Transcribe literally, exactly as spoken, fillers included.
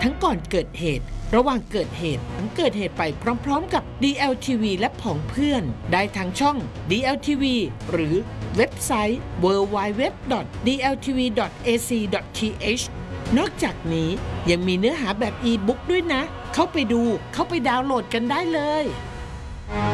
ทั้งก่อนเกิดเหตุระหว่างเกิดเหตุทั้งเกิดเหตุไปพร้อมๆกับ ดี แอล ที วี และผองเพื่อนได้ทางช่อง ดี แอล ที วี หรือเว็บไซต์ ดับเบิลยู ดับเบิลยู ดับเบิลยู ดอท ดี แอล ที วี ดอท เอ ซี ดอท ที เอช นอกจากนี้ยังมีเนื้อหาแบบอีบุ๊กด้วยนะเข้าไปดูเข้าไปดาวน์โหลดกันได้เลย